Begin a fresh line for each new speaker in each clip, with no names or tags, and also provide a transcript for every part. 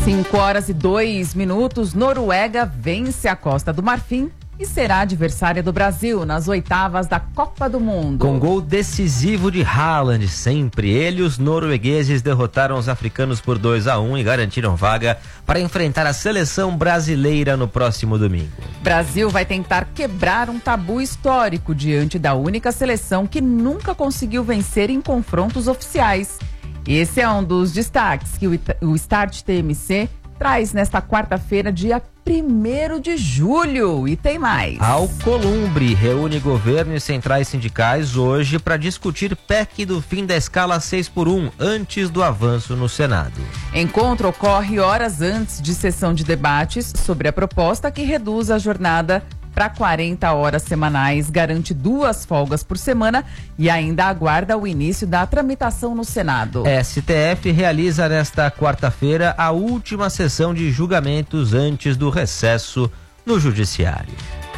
5h02. Noruega vence a Costa do Marfim e será adversária do Brasil nas oitavas da Copa do Mundo.
Com gol decisivo de Haaland, sempre ele, os noruegueses derrotaram os africanos por 2-1 e garantiram vaga para enfrentar a seleção brasileira no próximo domingo.
Brasil vai tentar quebrar um tabu histórico diante da única seleção que nunca conseguiu vencer em confrontos oficiais. Esse é um dos destaques que o Start TMC traz nesta quarta-feira, dia 1º de julho. E tem mais.
Alcolumbre reúne governo e centrais sindicais hoje para discutir PEC do fim da escala 6x1, antes do avanço no Senado.
Encontro ocorre horas antes de sessão de debates sobre a proposta que reduz a jornada para 40 horas semanais, garante 2 folgas por semana e ainda aguarda o início da tramitação no Senado.
STF realiza nesta quarta-feira a última sessão de julgamentos antes do recesso no Judiciário.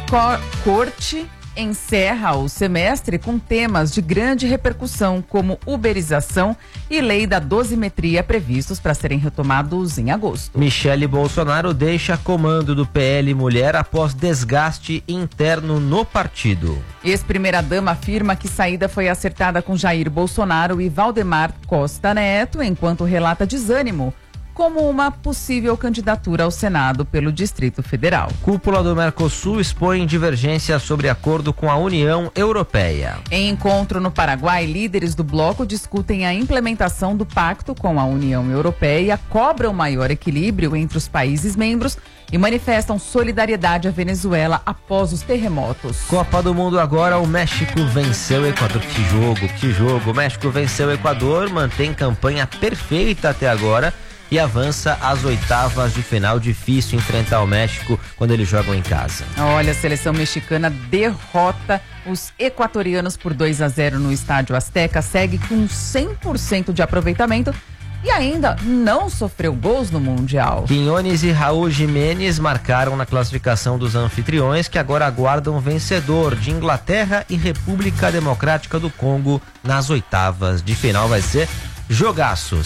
Corte encerra o semestre com temas de grande repercussão, como uberização e lei da dosimetria, previstos para serem retomados em agosto.
Michele Bolsonaro deixa comando do PL Mulher após desgaste interno no partido.
Ex-primeira-dama afirma que saída foi acertada com Jair Bolsonaro e Valdemar Costa Neto, enquanto relata desânimo como uma possível candidatura ao Senado pelo Distrito Federal.
Cúpula do Mercosul expõe divergências sobre acordo com a União Europeia.
Em encontro no Paraguai, líderes do bloco discutem a implementação do pacto com a União Europeia, cobram maior equilíbrio entre os países membros e manifestam solidariedade à Venezuela após os terremotos.
Copa do Mundo agora, o México venceu o Equador. Que jogo! O México venceu o Equador, mantém campanha perfeita até agora e avança às oitavas de final. Difícil enfrentar o México quando eles jogam em casa.
Olha, a seleção mexicana derrota os equatorianos por 2-0 no Estádio Azteca, segue com 100% de aproveitamento e ainda não sofreu gols no Mundial.
Quinones e Raul Jimenez marcaram na classificação dos anfitriões, que agora aguardam vencedor de Inglaterra e República Democrática do Congo nas oitavas de final. Vai ser jogaço.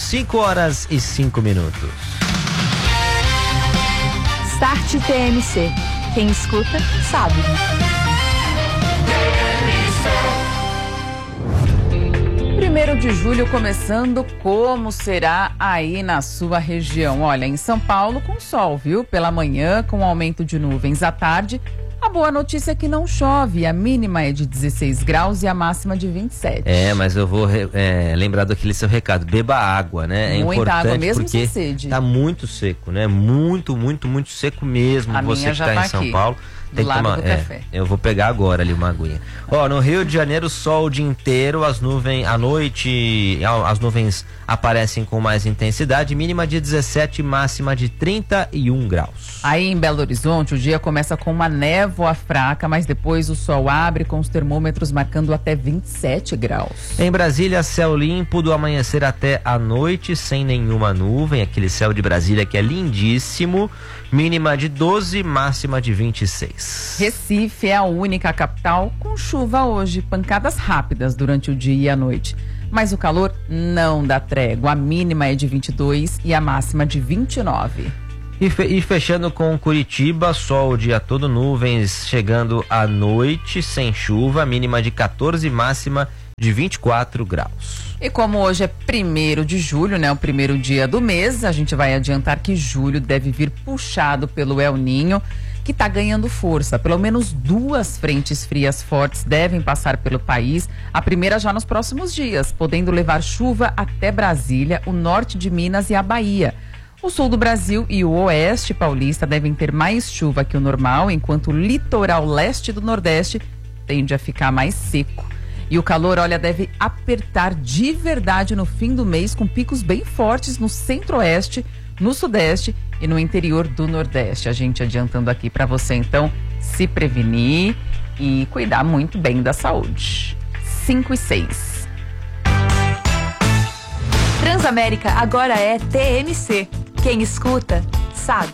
5h05.
Start TMC. Quem escuta, sabe.
1º de julho começando, como será aí na sua região? Olha, em São Paulo com sol, viu? Pela manhã, com aumento de nuvens à tarde. A boa notícia é que não chove, a mínima é de 16 graus e a máxima de 27.
Mas eu vou lembrar daquele seu recado, beba água, né? É
muita
importante,
água mesmo
porque
sem sede.
Tá muito seco, né? Muito seco mesmo.
A
Você
minha
que
já
tá
tá
em São
aqui,
Paulo. Tem
do
que
lado
tomar,
do café.
Eu vou pegar agora ali uma aguinha. No Rio de Janeiro, sol o dia inteiro, à noite as nuvens aparecem com mais intensidade, mínima de 17, máxima de 31 graus.
Aí em Belo Horizonte, o dia começa com uma névoa fraca, mas depois o sol abre com os termômetros marcando até 27 graus.
Em Brasília, céu limpo do amanhecer até a noite, sem nenhuma nuvem, aquele céu de Brasília que é lindíssimo, mínima de 12, máxima de 26.
Recife é a única capital com chuva hoje, pancadas rápidas durante o dia e a noite. Mas o calor não dá trégua, a mínima é de 22 e a máxima de 29.
E fechando com Curitiba, sol o dia todo, nuvens chegando à noite, sem chuva, mínima de 14, máxima de 24 graus.
E como hoje é 1º de julho, né, o primeiro dia do mês, a gente vai adiantar que julho deve vir puxado pelo El Niño, que está ganhando força. Pelo menos 2 frentes frias fortes devem passar pelo país, a primeira já nos próximos dias, podendo levar chuva até Brasília, o norte de Minas e a Bahia. O sul do Brasil e o oeste paulista devem ter mais chuva que o normal, enquanto o litoral leste do Nordeste tende a ficar mais seco. E o calor, olha, deve apertar de verdade no fim do mês, com picos bem fortes no centro-oeste, no sudeste e no interior do Nordeste. A gente adiantando aqui para você, então, se prevenir e cuidar muito bem da saúde. 5h06.
Transamérica agora é TMC. Quem escuta, sabe.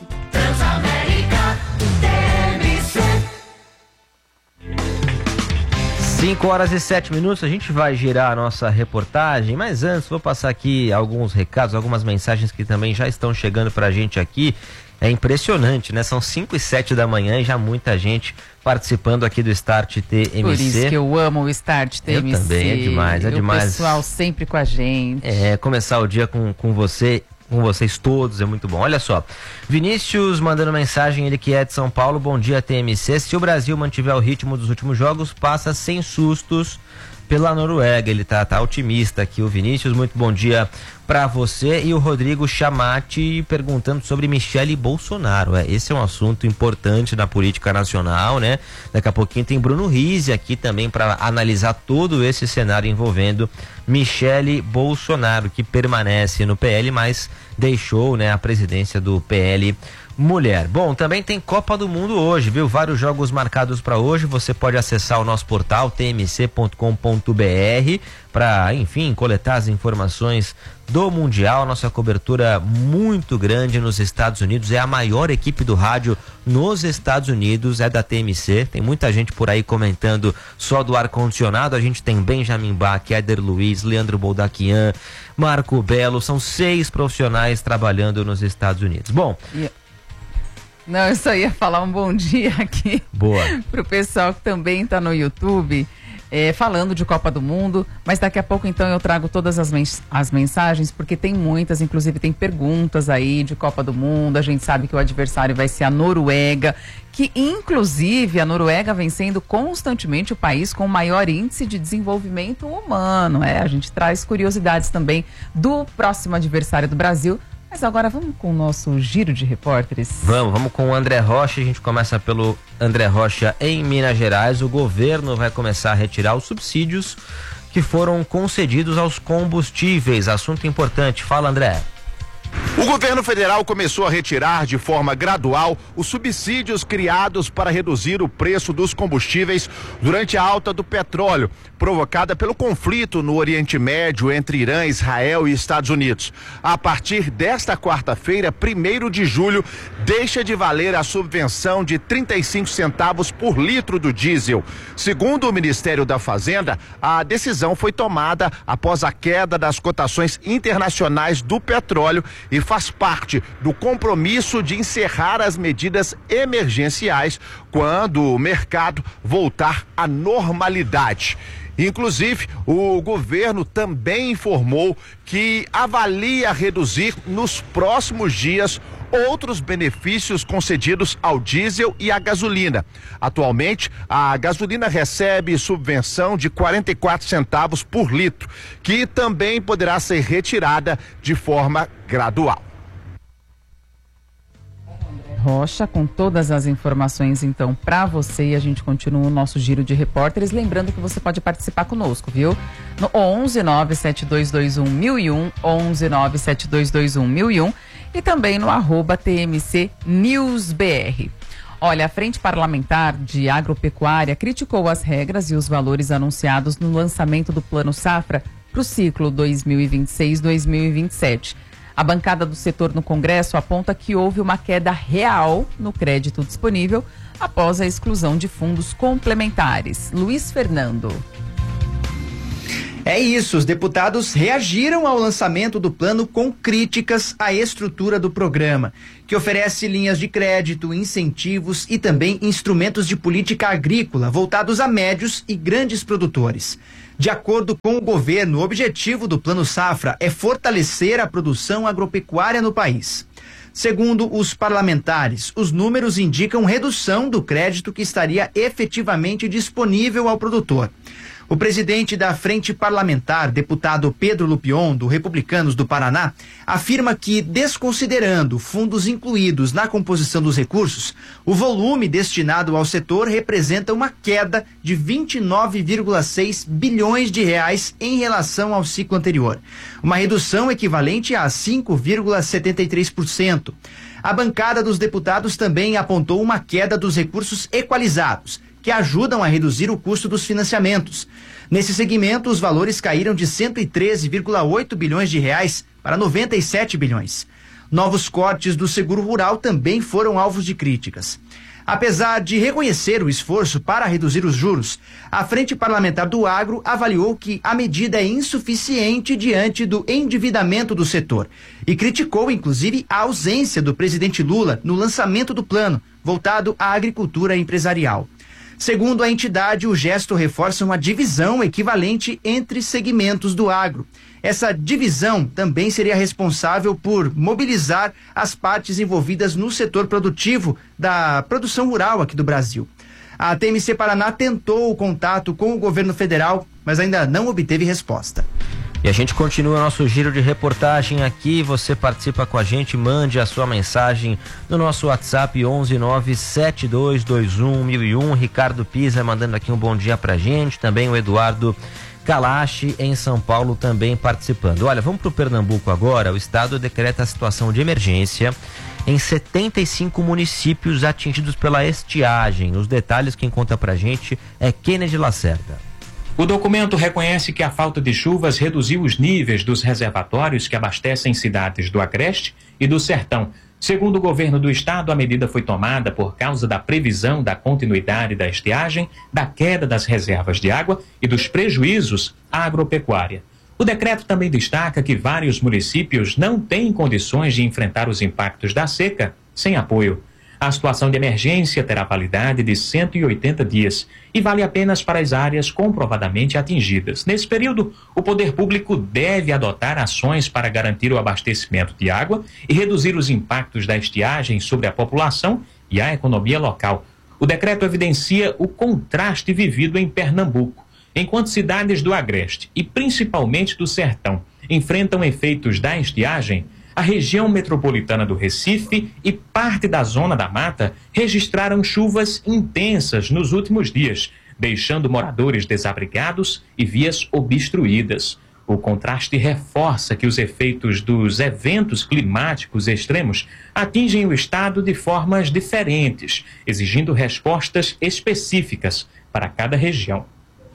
Transamérica, TMC.
5h07, a gente vai girar a nossa reportagem, mas antes vou passar aqui alguns recados, algumas mensagens que também já estão chegando pra gente aqui. É impressionante, né? São 5h07 da manhã e já muita gente participando aqui do Start TMC.
Por isso que eu amo o Start TMC.
Eu também, é demais, é demais.
O pessoal sempre com a gente.
Começar o dia com você, com vocês todos, é muito bom. Olha só, Vinícius mandando mensagem, ele que é de São Paulo. Bom dia, TMC. Se o Brasil mantiver o ritmo dos últimos jogos, passa sem sustos pela Noruega. Ele tá otimista aqui, o Vinícius. Muito bom dia pra você. E o Rodrigo Chamati perguntando sobre Michele Bolsonaro. Esse é um assunto importante na política nacional, né? Daqui a pouquinho tem Bruno Rizzi aqui também para analisar todo esse cenário envolvendo Michele Bolsonaro, que permanece no PL, mas deixou, né, a presidência do PL Mulher. Bom, também tem Copa do Mundo hoje, viu? Vários jogos marcados para hoje. Você pode acessar o nosso portal tmc.com.br para, enfim, coletar as informações do Mundial. Nossa cobertura muito grande nos Estados Unidos. É a maior equipe do rádio nos Estados Unidos, é da TMC. Tem muita gente por aí comentando só do ar-condicionado. A gente tem Benjamin Bach, Éder Luiz, Leandro Boldaquian, Marco Belo. São 6 profissionais trabalhando nos Estados Unidos. Bom...
Não, eu só ia falar um bom dia aqui.
Boa.
Pro pessoal que também está no YouTube, falando de Copa do Mundo, mas daqui a pouco então eu trago todas as mensagens, porque tem muitas, inclusive tem perguntas aí de Copa do Mundo. A gente sabe que o adversário vai ser a Noruega, que inclusive a Noruega vem sendo constantemente o país com o maior índice de desenvolvimento humano. A gente traz curiosidades também do próximo adversário do Brasil. Mas agora vamos com o nosso giro de repórteres.
Vamos com o André Rocha. A gente começa pelo André Rocha em Minas Gerais. O governo vai começar a retirar os subsídios que foram concedidos aos combustíveis. Assunto importante. Fala, André.
O governo federal começou a retirar de forma gradual os subsídios criados para reduzir o preço dos combustíveis durante a alta do petróleo, provocada pelo conflito no Oriente Médio entre Irã, Israel e Estados Unidos. A partir desta quarta-feira, 1º de julho, deixa de valer a subvenção de 35 centavos por litro do diesel. Segundo o Ministério da Fazenda, a decisão foi tomada após a queda das cotações internacionais do petróleo e faz parte do compromisso de encerrar as medidas emergenciais quando o mercado voltar à normalidade. Inclusive, o governo também informou que avalia reduzir nos próximos dias outros benefícios concedidos ao diesel e à gasolina. Atualmente, a gasolina recebe subvenção de 44 centavos por litro, que também poderá ser retirada de forma gradual.
Rocha, com todas as informações então para você, e a gente continua o nosso giro de repórteres, lembrando que você pode participar conosco, viu? No 11972211001, 11972211001 e também no @TMC NewsBR. Olha, a Frente Parlamentar de Agropecuária criticou as regras e os valores anunciados no lançamento do Plano Safra para o ciclo 2026-2027. A bancada do setor no Congresso aponta que houve uma queda real no crédito disponível após a exclusão de fundos complementares. Luiz Fernando.
É isso, os deputados reagiram ao lançamento do plano com críticas à estrutura do programa, que oferece linhas de crédito, incentivos e também instrumentos de política agrícola voltados a médios e grandes produtores. De acordo com o governo, o objetivo do Plano Safra é fortalecer a produção agropecuária no país. Segundo os parlamentares, os números indicam redução do crédito que estaria efetivamente disponível ao produtor. O presidente da Frente Parlamentar, deputado Pedro Lupion, do Republicanos do Paraná, afirma que, desconsiderando fundos incluídos na composição dos recursos, o volume destinado ao setor representa uma queda de 29,6 bilhões de reais em relação ao ciclo anterior, uma redução equivalente a 5,73%. A bancada dos deputados também apontou uma queda dos recursos equalizados, que ajudam a reduzir o custo dos financiamentos. Nesse segmento, os valores caíram de 113,8 bilhões de reais para 97 bilhões. Novos cortes do seguro rural também foram alvos de críticas. Apesar de reconhecer o esforço para reduzir os juros, a Frente Parlamentar do Agro avaliou que a medida é insuficiente diante do endividamento do setor e criticou, inclusive, a ausência do presidente Lula no lançamento do plano, voltado à agricultura empresarial. Segundo a entidade, o gesto reforça uma divisão equivalente entre segmentos do agro. Essa divisão também seria responsável por mobilizar as partes envolvidas no setor produtivo da produção rural aqui do Brasil. A TMC Paraná tentou o contato com o governo federal, mas ainda não obteve resposta.
E a gente continua nosso giro de reportagem aqui. Você participa com a gente, mande a sua mensagem no nosso WhatsApp 11972211001. Ricardo Pisa mandando aqui um bom dia pra gente, também o Eduardo Kalashi em São Paulo também participando. Olha, vamos para o Pernambuco agora. O estado decreta a situação de emergência em 75 municípios atingidos pela estiagem. Os detalhes quem conta pra gente é Kennedy Lacerda.
O documento reconhece que a falta de chuvas reduziu os níveis dos reservatórios que abastecem cidades do Agreste e do Sertão. Segundo o governo do estado, a medida foi tomada por causa da previsão da continuidade da estiagem, da queda das reservas de água e dos prejuízos à agropecuária. O decreto também destaca que vários municípios não têm condições de enfrentar os impactos da seca sem apoio. A situação de emergência terá validade de 180 dias e vale apenas para as áreas comprovadamente atingidas. Nesse período, o poder público deve adotar ações para garantir o abastecimento de água e reduzir os impactos da estiagem sobre a população e a economia local. O decreto evidencia o contraste vivido em Pernambuco, enquanto cidades do Agreste e principalmente do Sertão enfrentam efeitos da estiagem. A região metropolitana do Recife e parte da Zona da Mata registraram chuvas intensas nos últimos dias, deixando moradores desabrigados e vias obstruídas. O contraste reforça que os efeitos dos eventos climáticos extremos atingem o estado de formas diferentes, exigindo respostas específicas para cada região.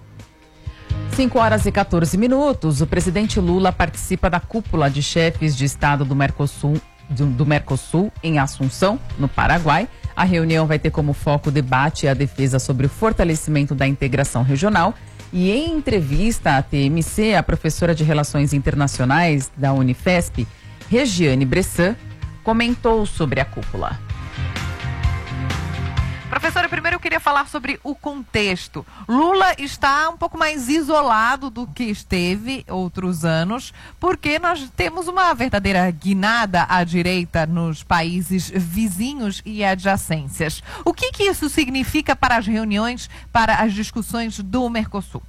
5h14. O presidente Lula participa da cúpula de chefes de Estado do Mercosul em Assunção, no Paraguai. A reunião vai ter como foco o debate e a defesa sobre o fortalecimento da integração regional. E em entrevista à TMC, a professora de Relações Internacionais da Unifesp, Regiane Bressan, comentou sobre a cúpula.
Professora, primeiro eu queria falar sobre o contexto. Lula está um pouco mais isolado do que esteve outros anos, porque nós temos uma verdadeira guinada à direita nos países vizinhos e adjacências. O que isso significa para as reuniões, para as discussões do Mercosul?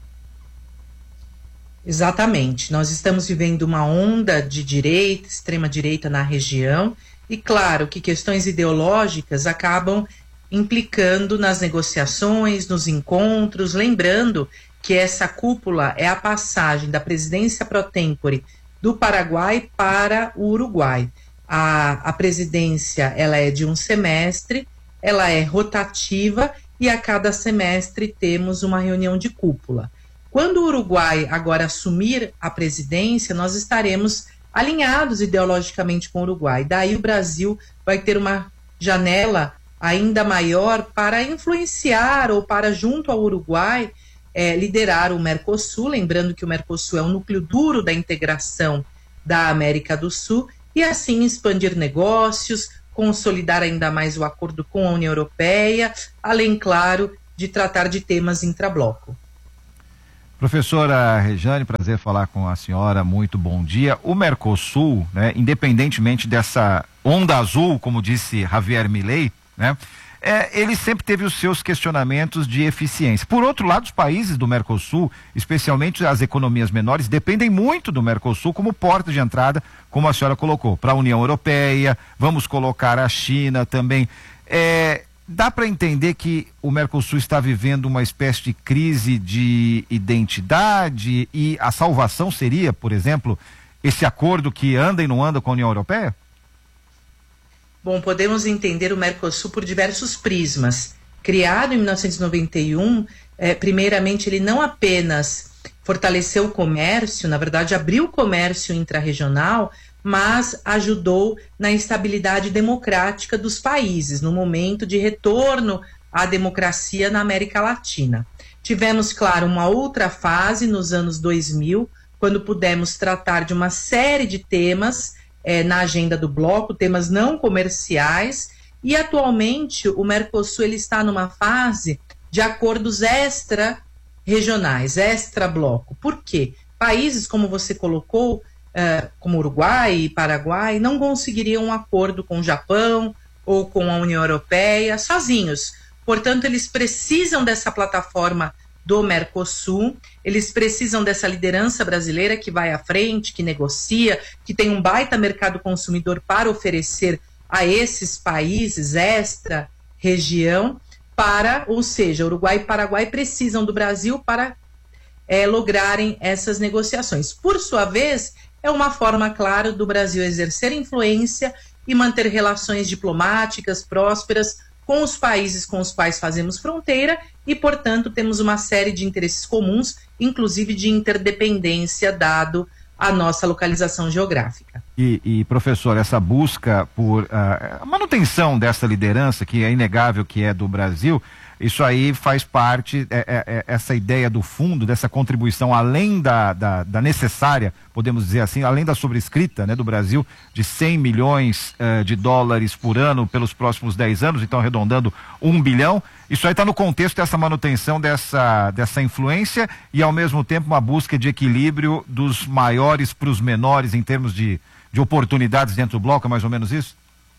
Exatamente. Nós estamos vivendo uma onda de direita, extrema-direita na região, e claro que questões ideológicas acabam implicando nas negociações, nos encontros, lembrando que essa cúpula é a passagem da presidência pro tempore do Paraguai para o Uruguai. A presidência, ela é de um semestre, ela é rotativa e a cada semestre temos uma reunião de cúpula. Quando o Uruguai agora assumir a presidência, nós estaremos alinhados ideologicamente com o Uruguai. Daí o Brasil vai ter uma janela ainda maior para influenciar ou para, junto ao Uruguai, liderar o Mercosul, lembrando que o Mercosul é o núcleo duro da integração da América do Sul, e assim expandir negócios, consolidar ainda mais o acordo com a União Europeia, além, claro, de tratar de temas intrabloco.
Professora Regiane, prazer falar com a senhora, muito bom dia. O Mercosul, né, independentemente dessa onda azul, como disse Javier Milei, né, ele sempre teve os seus questionamentos de eficiência. Por outro lado, os países do Mercosul, especialmente as economias menores, dependem muito do Mercosul como porta de entrada, como a senhora colocou, para a União Europeia, vamos colocar a China também. Dá para entender que o Mercosul está vivendo uma espécie de crise de identidade e a salvação seria, por exemplo, esse acordo que anda e não anda com a União Europeia?
Bom, podemos entender o Mercosul por diversos prismas. Criado em 1991, primeiramente ele não apenas fortaleceu o comércio, na verdade abriu o comércio intrarregional, mas ajudou na estabilidade democrática dos países, no momento de retorno à democracia na América Latina. Tivemos, claro, uma outra fase nos anos 2000, quando pudemos tratar de uma série de temas na agenda do bloco, temas não comerciais, e atualmente o Mercosul ele está numa fase de acordos extra-regionais, extra-bloco. Por quê? Países, como você colocou, como Uruguai e Paraguai, não conseguiriam um acordo com o Japão ou com a União Europeia sozinhos. Portanto, eles precisam dessa plataforma do Mercosul, eles precisam dessa liderança brasileira que vai à frente, que negocia, que tem um baita mercado consumidor para oferecer a esses países extra-região, ou seja, Uruguai e Paraguai precisam do Brasil para lograrem essas negociações. Por sua vez, é uma forma, claro, do Brasil exercer influência e manter relações diplomáticas prósperas com os países com os quais fazemos fronteira e, portanto, temos uma série de interesses comuns, inclusive de interdependência, dado a nossa localização geográfica.
E professor, essa busca por a manutenção dessa liderança, que é inegável que é do Brasil, isso aí faz parte, essa ideia do fundo, dessa contribuição, além da necessária, podemos dizer assim, além da sobrescrita, né, do Brasil, de 100 milhões de dólares por ano pelos próximos 10 anos, então arredondando 1 bilhão, isso aí está no contexto dessa manutenção dessa influência e, ao mesmo tempo, uma busca de equilíbrio dos maiores para os menores em termos de oportunidades dentro do bloco, é mais ou menos isso?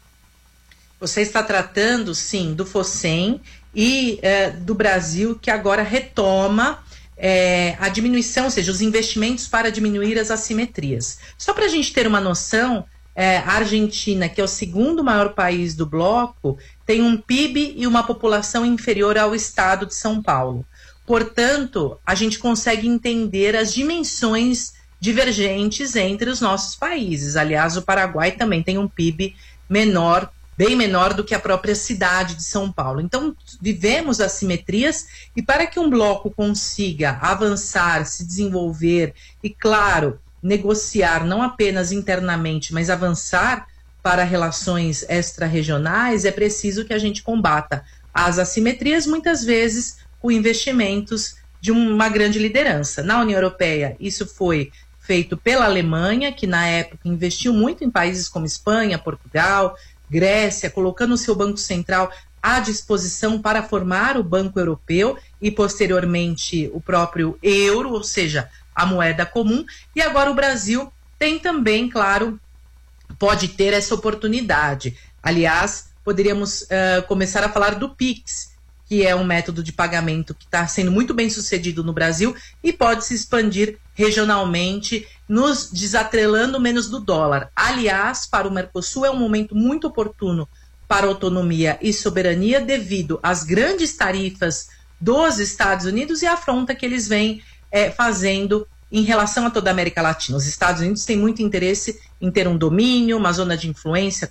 Você está tratando, sim, do FOSEM e do Brasil, que agora retoma a diminuição, ou seja, os investimentos para diminuir as assimetrias. Só para a gente ter uma noção, a Argentina, que é o segundo maior país do bloco, tem um PIB e uma população inferior ao estado de São Paulo. Portanto, a gente consegue entender as dimensões divergentes entre os nossos países. Aliás, o Paraguai também tem um PIB menor, bem menor do que a própria cidade de São Paulo. Então, vivemos assimetrias e para que um bloco consiga avançar, se desenvolver e, claro, negociar não apenas internamente, mas avançar para relações extra-regionais, é preciso que a gente combata as assimetrias, muitas vezes com investimentos de uma grande liderança. Na União Europeia, isso foi feito pela Alemanha, que na época investiu muito em países como Espanha, Portugal, Grécia, colocando o seu Banco Central à disposição para formar o Banco Europeu e, posteriormente, o próprio euro, ou seja, a moeda comum. E agora o Brasil tem também, claro, pode ter essa oportunidade. Aliás, poderíamos começar a falar do PIX, que é um método de pagamento que está sendo muito bem sucedido no Brasil e pode se expandir regionalmente, nos desatrelando menos do dólar. Aliás, para o Mercosul é um momento muito oportuno para autonomia e soberania devido às grandes tarifas dos Estados Unidos e a afronta que eles vêm fazendo em relação a toda a América Latina. Os Estados Unidos têm muito interesse em ter um domínio, uma zona de influência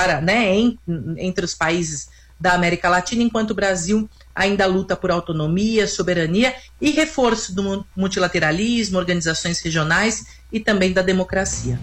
entre os países da América Latina, enquanto o Brasil ainda luta por autonomia, soberania e reforço do multilateralismo, organizações regionais e também da democracia.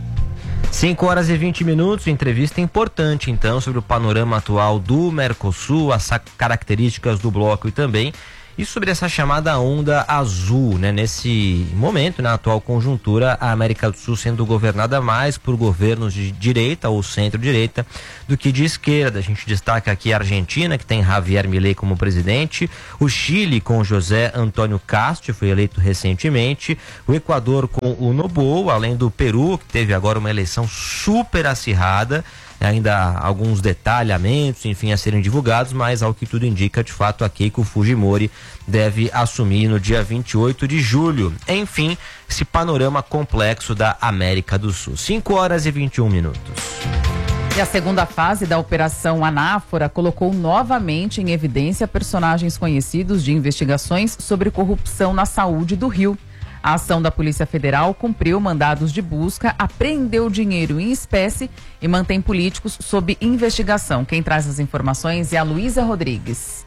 5h20, entrevista importante então sobre o panorama atual do Mercosul, as características do bloco e também e sobre essa chamada onda azul, né? Nesse momento, na atual conjuntura, a América do Sul sendo governada mais por governos de direita ou centro-direita do que de esquerda. A gente destaca aqui a Argentina, que tem Javier Milei como presidente, o Chile com José Antônio Castro, foi eleito recentemente, o Equador com o Noboa, além do Peru, que teve agora uma eleição super acirrada, ainda há alguns detalhamentos, enfim, a serem divulgados, mas ao que tudo indica, de fato, a Keiko Fujimori deve assumir no dia 28 de julho. Enfim, esse panorama complexo da América do Sul. 5h21.
E a segunda fase da Operação Anáfora colocou novamente em evidência personagens conhecidos de investigações sobre corrupção na saúde do Rio. A ação da Polícia Federal cumpriu mandados de busca, apreendeu dinheiro em espécie e mantém políticos sob investigação. Quem traz as informações é a Luísa Rodrigues.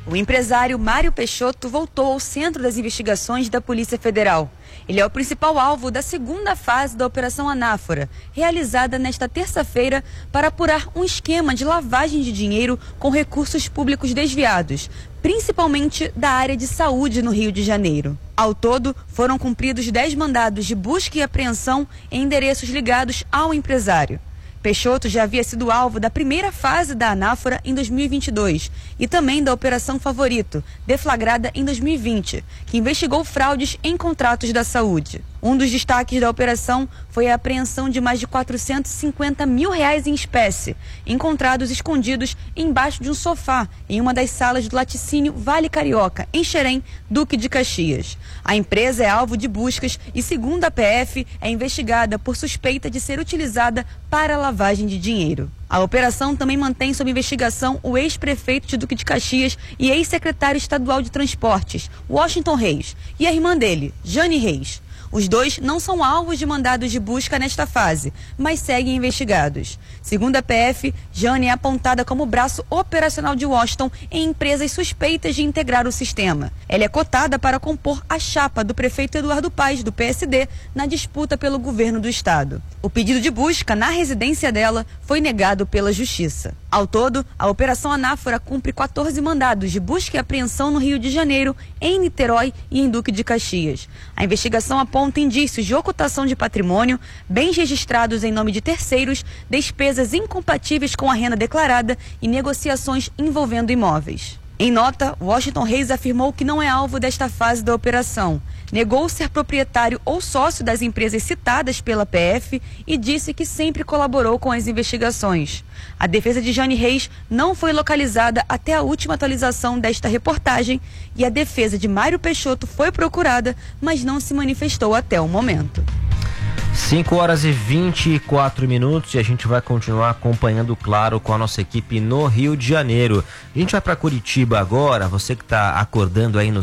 O empresário Mário Peixoto voltou ao centro das investigações da Polícia Federal. Ele é o principal alvo da segunda fase da Operação Anáfora, realizada nesta terça-feira para apurar um esquema de lavagem de dinheiro com recursos públicos desviados, principalmente da área de saúde no Rio de Janeiro. Ao todo, foram cumpridos 10 mandados de busca e apreensão em endereços ligados ao empresário. Peixoto já havia sido alvo da primeira fase da Anáfora em 2022 e também da Operação Favorito, deflagrada em 2020, que investigou fraudes em contratos da saúde. Um dos destaques da operação foi a apreensão de mais de R$450 mil em espécie, encontrados escondidos embaixo de um sofá em uma das salas do laticínio Vale Carioca, em Xerém, Duque de Caxias. A empresa é alvo de buscas e, segundo a PF, é investigada por suspeita de ser utilizada para lavagem de dinheiro. A operação também mantém sob investigação o ex-prefeito de Duque de Caxias e ex-secretário estadual de Transportes, Washington Reis, e a irmã dele, Jane Reis. Os dois não são alvos de mandados de busca nesta fase, mas seguem investigados. Segundo a PF, Jane é apontada como braço operacional de Washington em empresas suspeitas de integrar o sistema. Ela é cotada para compor a chapa do prefeito Eduardo Paes, do PSD, na disputa pelo governo do estado. O pedido de busca na residência dela foi negado pela Justiça. Ao todo, a Operação Anáfora cumpre 14 mandados de busca e apreensão no Rio de Janeiro, em Niterói e em Duque de Caxias. A investigação aponta indícios de ocultação de patrimônio, bens registrados em nome de terceiros, despesas incompatíveis com a renda declarada e negociações envolvendo imóveis. Em nota, Washington Reis afirmou que não é alvo desta fase da operação. Negou ser proprietário ou sócio das empresas citadas pela PF e disse que sempre colaborou com as investigações. A defesa de Jane Reis não foi localizada até a última atualização desta reportagem e a defesa de Mário Peixoto foi procurada, mas não se manifestou até o momento.
5h24 e a gente vai continuar acompanhando, claro, com a nossa equipe no Rio de Janeiro. A gente vai para Curitiba agora, você que está acordando aí no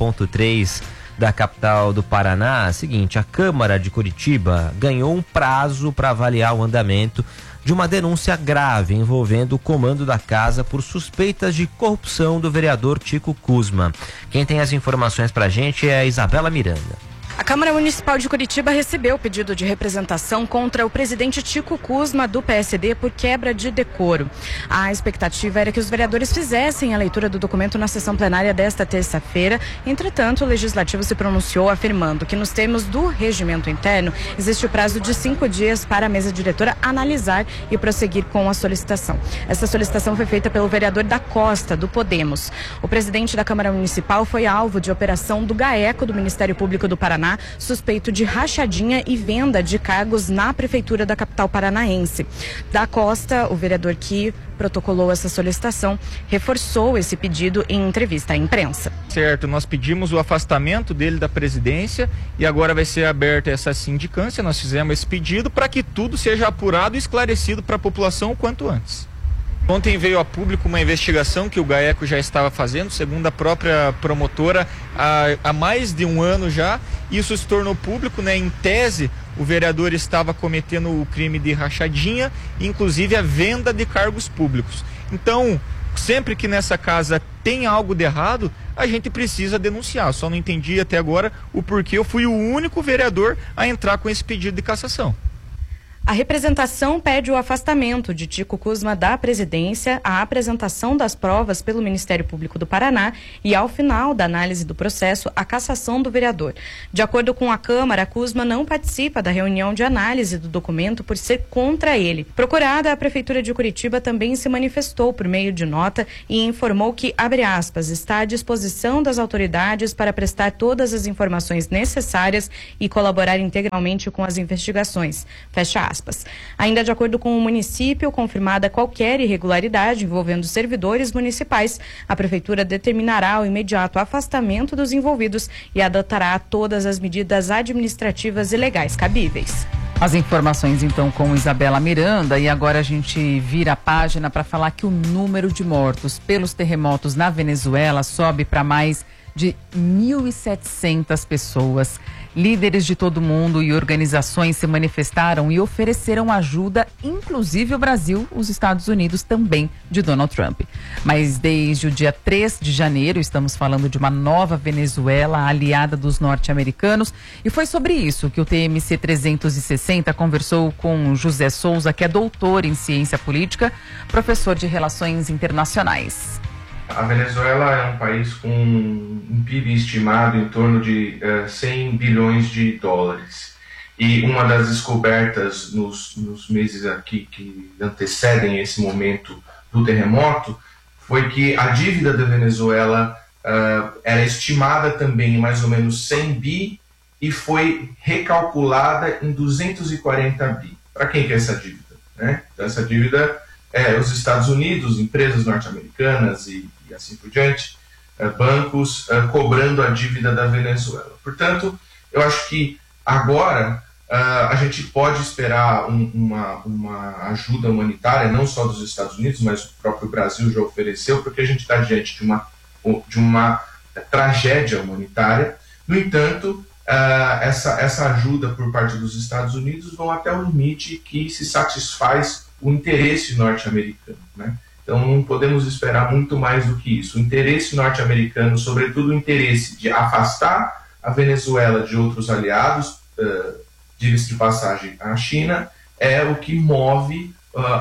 100.3 da capital do Paraná. Seguinte, a Câmara de Curitiba ganhou um prazo para avaliar o andamento de uma denúncia grave envolvendo o comando da casa por suspeitas de corrupção do vereador Tico Kuzma. Quem tem as informações para a gente é a Isabela Miranda.
A Câmara Municipal de Curitiba recebeu o pedido de representação contra o presidente Tico Kuzma, do PSD, por quebra de decoro. A expectativa era que os vereadores fizessem a leitura do documento na sessão plenária desta terça-feira. Entretanto, o Legislativo se pronunciou afirmando que, nos termos do regimento interno, existe o prazo de 5 dias para a mesa diretora analisar e prosseguir com a solicitação. Essa solicitação foi feita pelo vereador da Costa, do Podemos. O presidente da Câmara Municipal foi alvo de operação do GAECO, do Ministério Público do Paraná, suspeito de rachadinha e venda de cargos na prefeitura da capital paranaense. Da Costa, o vereador que protocolou essa solicitação, reforçou esse pedido em entrevista à imprensa.
Certo, nós pedimos o afastamento dele da presidência e agora vai ser aberta essa sindicância. Nós fizemos esse pedido para que tudo seja apurado e esclarecido para a população o quanto antes. Ontem veio a público uma investigação que o GAECO já estava fazendo, segundo a própria promotora, há mais de um ano já. Isso se tornou público, né? Em tese, o vereador estava cometendo o crime de rachadinha, inclusive a venda de cargos públicos. Então, sempre que nessa casa tem algo de errado, a gente precisa denunciar. Só não entendi até agora o porquê eu fui o único vereador a entrar com esse pedido de cassação.
A representação pede o afastamento de Tico Kuzma da presidência, a apresentação das provas pelo Ministério Público do Paraná e, ao final da análise do processo, a cassação do vereador. De acordo com a Câmara, Kuzma não participa da reunião de análise do documento por ser contra ele. Procurada, a Prefeitura de Curitiba também se manifestou por meio de nota e informou que, abre aspas, está à disposição das autoridades para prestar todas as informações necessárias e colaborar integralmente com as investigações. Fecha aspas. Ainda de acordo com o município, confirmada qualquer irregularidade envolvendo servidores municipais, a Prefeitura determinará o imediato afastamento dos envolvidos e adotará todas as medidas administrativas e legais cabíveis.
As informações então com Isabela Miranda, e agora a gente vira a página para falar que o número de mortos pelos terremotos na Venezuela sobe para mais de 1.700 pessoas. Líderes de todo mundo e organizações se manifestaram e ofereceram ajuda, inclusive o Brasil, os Estados Unidos também, de Donald Trump. Mas desde o dia 3 de janeiro, estamos falando de uma nova Venezuela aliada dos norte-americanos, e foi sobre isso que o TMC 360 conversou com José Souza, que é doutor em ciência política, professor de relações internacionais.
A Venezuela é um país com um PIB estimado em torno de 100 bilhões de dólares. E uma das descobertas nos meses aqui que antecedem esse momento do terremoto foi que a dívida da Venezuela era estimada também em mais ou menos 100 bi e foi recalculada em 240 bi. Para quem que é essa dívida? Né? Então, essa dívida é os Estados Unidos, empresas norte-americanas e assim por diante, bancos cobrando a dívida da Venezuela. Portanto, eu acho que agora a gente pode esperar uma ajuda humanitária, não só dos Estados Unidos, mas o próprio Brasil já ofereceu, porque a gente está diante de uma tragédia humanitária. No entanto, essa ajuda por parte dos Estados Unidos vão até o limite que se satisfaz o interesse norte-americano, né? Então não podemos esperar muito mais do que isso. O interesse norte-americano, sobretudo o interesse de afastar a Venezuela de outros aliados, diga-se de passagem, a China, é o que move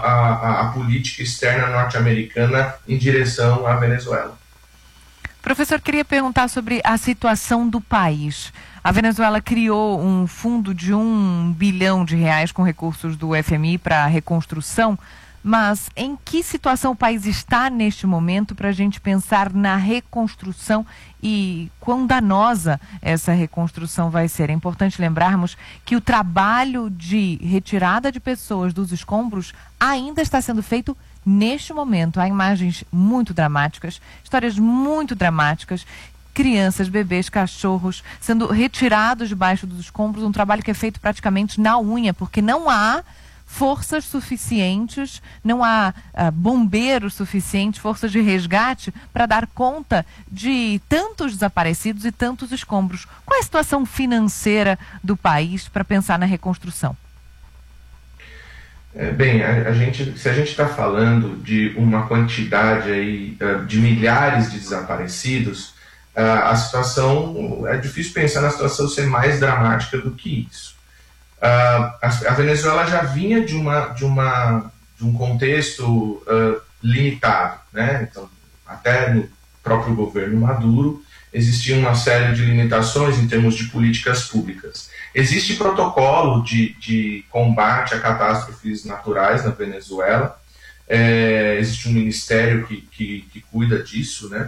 a política externa norte-americana em direção à Venezuela.
Professor, queria perguntar sobre a situação do país. A Venezuela criou um fundo de R$1 bilhão com recursos do FMI para a reconstrução, mas em que situação o país está neste momento para a gente pensar na reconstrução e quão danosa essa reconstrução vai ser? É importante lembrarmos que o trabalho de retirada de pessoas dos escombros ainda está sendo feito neste momento. Há imagens muito dramáticas, histórias muito dramáticas, crianças, bebês, cachorros sendo retirados debaixo dos escombros, um trabalho que é feito praticamente na unha, porque não há forças suficientes, não há bombeiros suficientes, forças de resgate para dar conta de tantos desaparecidos e tantos escombros. Qual é a situação financeira do país para pensar na reconstrução?
Bem, se a gente está falando de uma quantidade aí, de milhares de desaparecidos, a situação, é difícil pensar na situação ser mais dramática do que isso. A Venezuela já vinha de um contexto limitado, né? Então, até no próprio governo Maduro existia uma série de limitações em termos de políticas públicas. Existe protocolo de combate a catástrofes naturais na Venezuela, existe um ministério que cuida disso, né?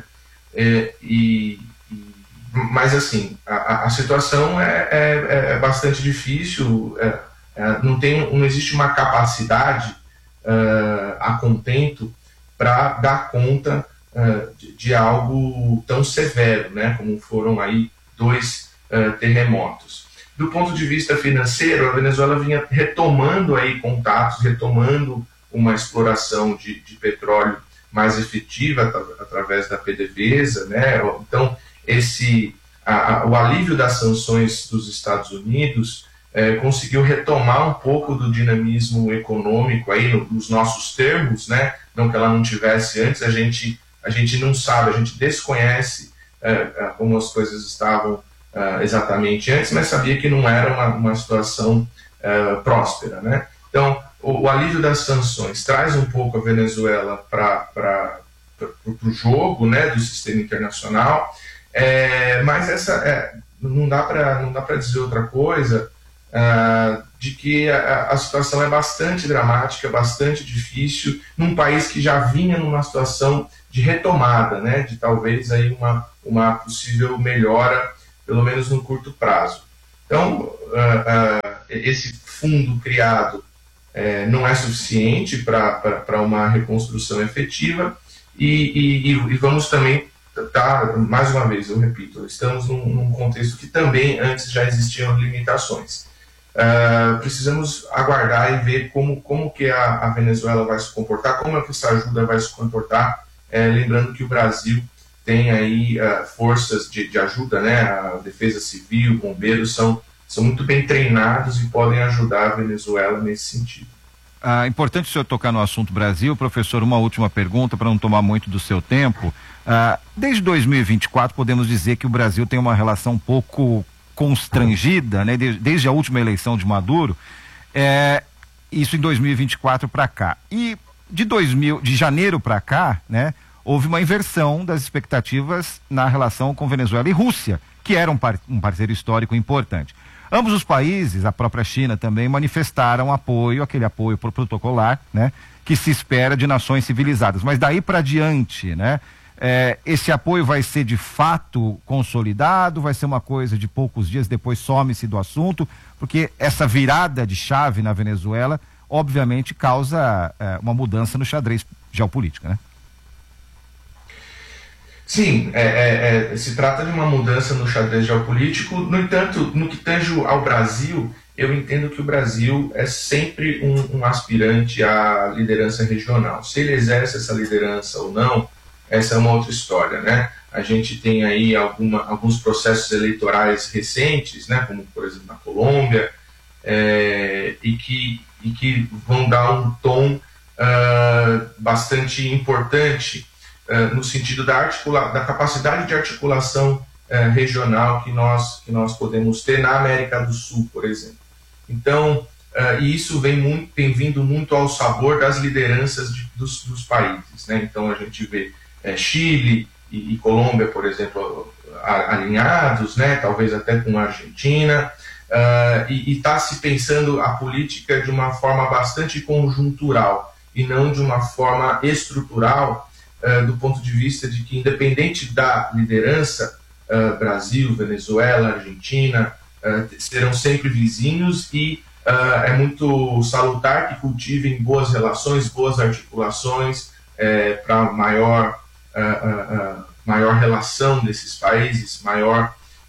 Mas assim, a situação é bastante difícil, não existe uma capacidade a contento para dar conta de algo tão severo, né, como foram aí 2 terremotos. Do ponto de vista financeiro, a Venezuela vinha retomando aí contatos, retomando uma exploração de petróleo mais efetiva através da PDVSA, né? Então, o alívio das sanções dos Estados Unidos conseguiu retomar um pouco do dinamismo econômico aí nos nossos termos, né? Não que ela não tivesse antes, a gente não sabe, a gente desconhece como as coisas estavam exatamente antes, mas sabia que não era uma situação próspera, né? Então, o alívio das sanções traz um pouco a Venezuela para o jogo, né, do sistema internacional, mas não dá para dizer outra coisa de que a situação é bastante dramática, bastante difícil, num país que já vinha numa situação de retomada, né, de talvez aí uma possível melhora, pelo menos no curto prazo. Então, esse fundo criado não é suficiente para uma reconstrução efetiva e vamos também mais uma vez, eu repito, estamos num contexto que também antes já existiam limitações. Precisamos aguardar e ver como que a Venezuela vai se comportar, como é que essa ajuda vai se comportar, lembrando que o Brasil tem aí forças de ajuda, né? A Defesa Civil, bombeiros são muito bem treinados e podem ajudar a Venezuela nesse sentido.
Importante o senhor tocar no assunto Brasil. Professor, uma última pergunta para não tomar muito do seu tempo. Desde 2024 podemos dizer que o Brasil tem uma relação um pouco constrangida, né? Desde a última eleição de Maduro, isso em 2024 para cá. E de janeiro para cá, né? Houve uma inversão das expectativas na relação com Venezuela e Rússia, que era um parceiro histórico importante. Ambos os países, a própria China também, manifestaram aquele apoio protocolar, né, que se espera de nações civilizadas. Mas daí para diante, né, esse apoio vai ser de fato consolidado, vai ser uma coisa de poucos dias, depois some-se do assunto, porque essa virada de chave na Venezuela, obviamente, causa uma mudança no xadrez geopolítico, né?
Sim, se trata de uma mudança no xadrez geopolítico. No entanto, no que tange ao Brasil, eu entendo que o Brasil é sempre um aspirante à liderança regional. Se ele exerce essa liderança ou não, essa é uma outra história, né? A gente tem aí alguns processos eleitorais recentes, né, como por exemplo na Colômbia, e que vão dar um tom bastante importante no sentido da capacidade de articulação regional que nós podemos ter na América do Sul, por exemplo. Então, e isso vem vindo muito ao sabor das lideranças dos países, né? Então a gente vê Chile e Colômbia, por exemplo, alinhados, né? Talvez até com a Argentina, e está se pensando a política de uma forma bastante conjuntural e não de uma forma estrutural, do ponto de vista de que, independente da liderança, Brasil, Venezuela, Argentina, serão sempre vizinhos e é muito salutar que cultivem boas relações, boas articulações para maior relação desses países, maior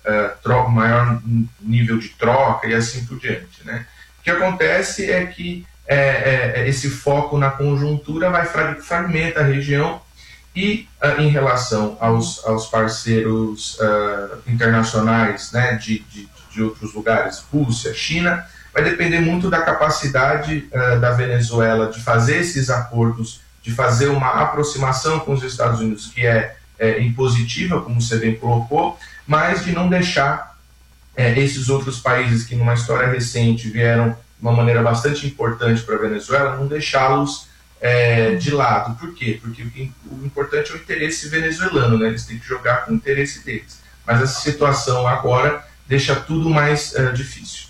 nível de troca e assim por diante, né? O que acontece é que esse foco na conjuntura fragmenta a região. E em relação aos parceiros internacionais, né, de outros lugares, Rússia, China, vai depender muito da capacidade da Venezuela de fazer esses acordos, de fazer uma aproximação com os Estados Unidos, que é impositiva, como você bem colocou, mas de não deixar esses outros países que numa história recente vieram de uma maneira bastante importante para a Venezuela, não deixá-los de lado. Por quê? Porque o importante é o interesse venezuelano, né? Eles têm que jogar com o interesse deles. Mas essa situação agora deixa tudo mais difícil.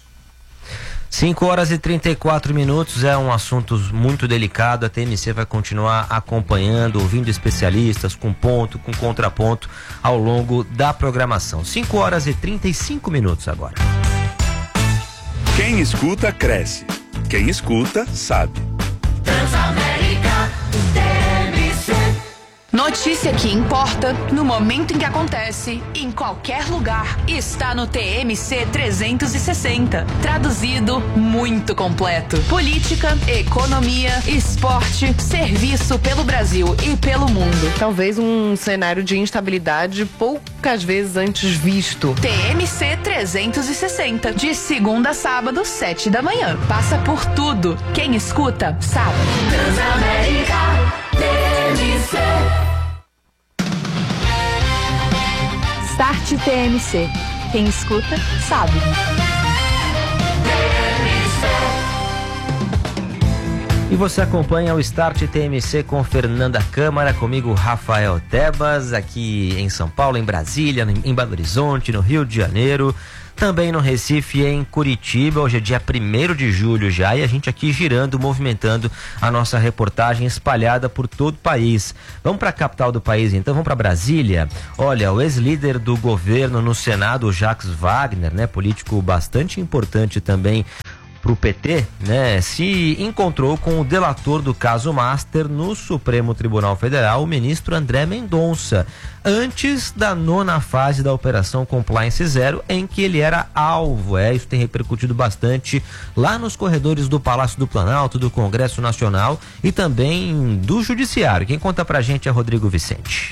5h34, é um assunto muito delicado. A TMC vai continuar acompanhando, ouvindo especialistas, com ponto, com contraponto, ao longo da programação. 5h35 agora.
Quem escuta, cresce. Quem escuta, sabe.
Transamérica TMC.
Notícia que importa no momento em que acontece, em qualquer lugar, está no TMC 360. Traduzido, muito completo. Política, economia, esporte, serviço pelo Brasil e pelo mundo.
Talvez um cenário de instabilidade poucas vezes antes visto.
TMC 360, de segunda a sábado, 7 da manhã. Passa por tudo. Quem escuta, sabe.
Transamérica TMC.
Start TMC. Quem escuta, sabe.
E você acompanha o Start TMC com Fernanda Câmara, comigo Rafael Tebas, aqui em São Paulo, em Brasília, em Belo Horizonte, no Rio de Janeiro, também no Recife e em Curitiba. Hoje é dia 1º de julho já, e a gente aqui girando, movimentando a nossa reportagem espalhada por todo o país. Vamos para a capital do país então, vamos para Brasília. Olha, o ex-líder do governo no Senado, Jacques Wagner, né, político bastante importante também para o PT, né, se encontrou com o delator do caso Master no Supremo Tribunal Federal, o ministro André Mendonça, antes da 9ª fase da Operação Compliance Zero, em que ele era alvo. Isso tem repercutido bastante lá nos corredores do Palácio do Planalto, do Congresso Nacional e também do Judiciário. Quem conta pra gente é Rodrigo Vicente.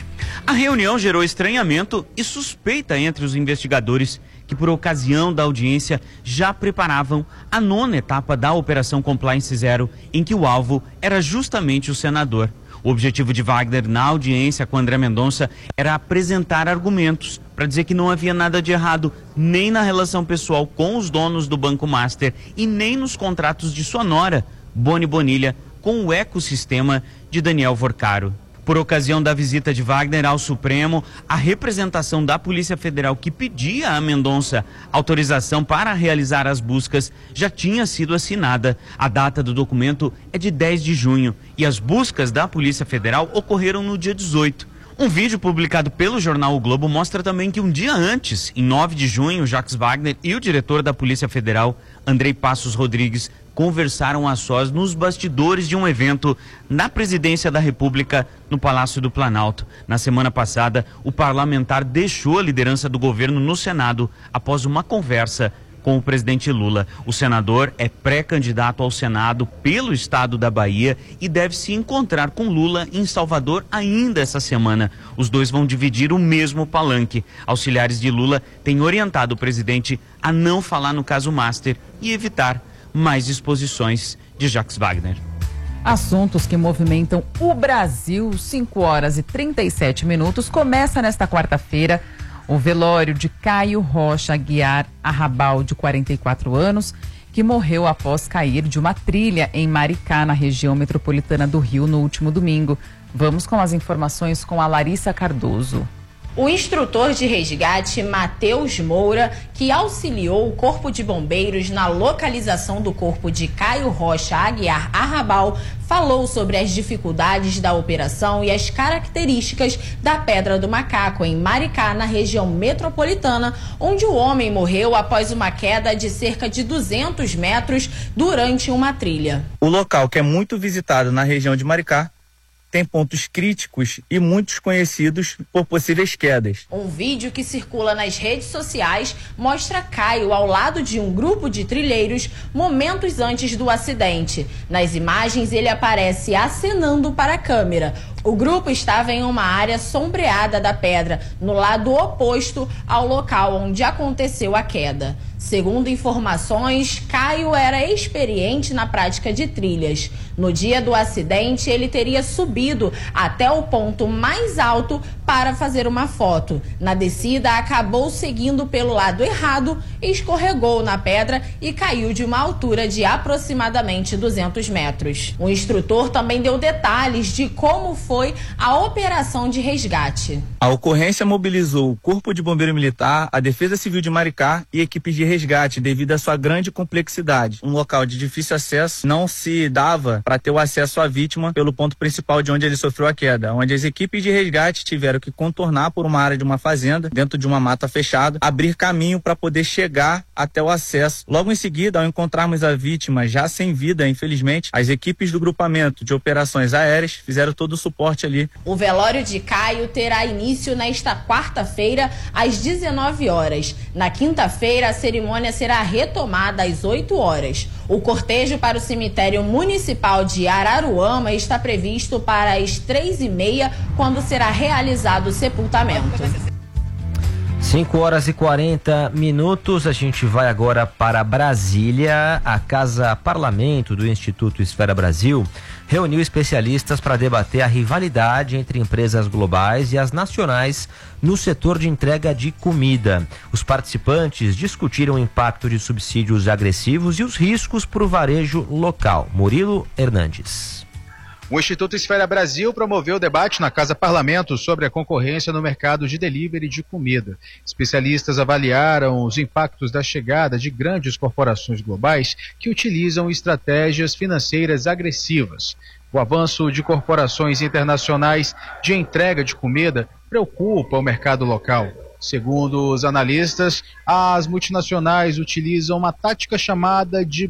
A reunião gerou estranhamento e suspeita entre os investigadores que, por ocasião da audiência, já preparavam a 9ª etapa da Operação Compliance Zero, em que o alvo era justamente o senador. O objetivo de Wagner na audiência com André Mendonça era apresentar argumentos para dizer que não havia nada de errado nem na relação pessoal com os donos do Banco Master e nem nos contratos de sua nora, Boni Bonilha, com o ecossistema de Daniel Vorcaro. Por ocasião da visita de Wagner ao Supremo, a representação da Polícia Federal que pedia a Mendonça autorização para realizar as buscas já tinha sido assinada. A data do documento é de 10 de junho e as buscas da Polícia Federal ocorreram no dia 18. Um vídeo publicado pelo jornal O Globo mostra também que um dia antes, em 9 de junho, Jacques Wagner e o diretor da Polícia Federal, Andrei Passos Rodrigues, conversaram a sós nos bastidores de um evento na Presidência da República, no Palácio do Planalto. Na semana passada, o parlamentar deixou a liderança do governo no Senado após uma conversa com o presidente Lula. O senador é pré-candidato ao Senado pelo estado da Bahia e deve se encontrar com Lula em Salvador ainda essa semana. Os dois vão dividir o mesmo palanque. Auxiliares de Lula têm orientado o presidente a não falar no caso Master e evitar mais exposições de Jacques Wagner.
Assuntos que movimentam o Brasil, 5h37. Começa nesta quarta-feira o velório de Caio Rocha Aguiar Arrabal, de 44 anos, que morreu após cair de uma trilha em Maricá, na região metropolitana do Rio, no último domingo. Vamos com as informações com a Larissa Cardoso.
O instrutor de resgate, Matheus Moura, que auxiliou o Corpo de Bombeiros na localização do corpo de Caio Rocha Aguiar Arrabal, falou sobre as dificuldades da operação e as características da Pedra do Macaco, em Maricá, na região metropolitana, onde o homem morreu após uma queda de cerca de 200 metros durante uma trilha.
O local, que é muito visitado na região de Maricá, tem pontos críticos e muitos conhecidos por possíveis quedas.
Um vídeo que circula nas redes sociais mostra Caio ao lado de um grupo de trilheiros momentos antes do acidente. Nas imagens, ele aparece acenando para a câmera. O grupo estava em uma área sombreada da pedra, no lado oposto ao local onde aconteceu a queda. Segundo informações, Caio era experiente na prática de trilhas. No dia do acidente, ele teria subido até o ponto mais alto para fazer uma foto. Na descida, acabou seguindo pelo lado errado, escorregou na pedra e caiu de uma altura de aproximadamente 200 metros. O instrutor também deu detalhes de como foi a operação de resgate.
A ocorrência mobilizou o Corpo de Bombeiro Militar, a Defesa Civil de Maricá e equipes de resgate devido à sua grande complexidade. Um local de difícil acesso, não se dava para ter o acesso à vítima pelo ponto principal de onde ele sofreu a queda, onde as equipes de resgate tiveram que contornar por uma área de uma fazenda, dentro de uma mata fechada, abrir caminho para poder chegar até o acesso. Logo em seguida, ao encontrarmos a vítima já sem vida, infelizmente, as equipes do grupamento de operações aéreas fizeram todo o suporte ali.
O velório de Caio terá início nesta quarta-feira, às 19 horas. Na quinta-feira, a cerimônia será retomada às 8 horas. O cortejo para o cemitério municipal de Araruama está previsto para as 3h30, quando será realizado o sepultamento.
5h40. A gente vai agora para Brasília. A Casa Parlamento do Instituto Esfera Brasil reuniu especialistas para debater a rivalidade entre empresas globais e as nacionais no setor de entrega de comida. Os participantes discutiram o impacto de subsídios agressivos e os riscos para o varejo local. Murilo Hernandes.
O Instituto Esfera Brasil promoveu o debate na Casa Parlamento sobre a concorrência no mercado de delivery de comida. Especialistas avaliaram os impactos da chegada de grandes corporações globais que utilizam estratégias financeiras agressivas. O avanço de corporações internacionais de entrega de comida preocupa o mercado local. Segundo os analistas, as multinacionais utilizam uma tática chamada de